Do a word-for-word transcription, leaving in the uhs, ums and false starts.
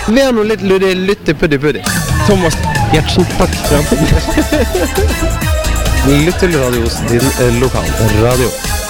Vi har nå litt lytte-puddi-puddi. Thomas Gjertsen, takk for det. Lytte-radios din lokal radio.